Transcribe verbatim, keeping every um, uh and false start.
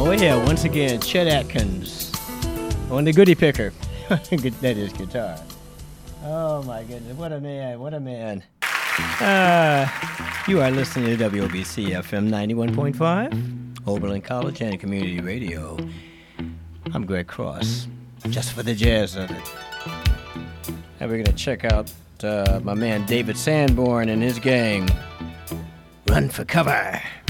Oh yeah, once again, Chet Atkins on the Goody Picker. That is guitar. Oh my goodness, what a man, what a man. Uh, you are listening to W O B C F M ninety-one point five, Oberlin College and Community Radio. I'm Greg Cross, just for the jazz of it. And we're going to check out uh, my man David Sanborn and his gang. Run for cover.